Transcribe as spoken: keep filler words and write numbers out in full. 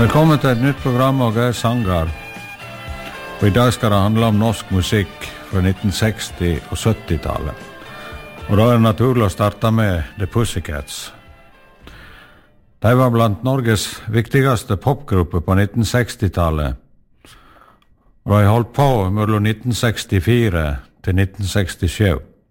Velkommen til et nytt program av Geir Sangar. Og I dag skal det handle om norsk musikk fra nitten seksti og sytti-tallet. Og da er det naturlig å starte med The Pussycats. De var blant Norges viktigste popgrupper på nitten seksti-tallet. Og de holdt på mellom nitten sekstifire til nitten sekstisju.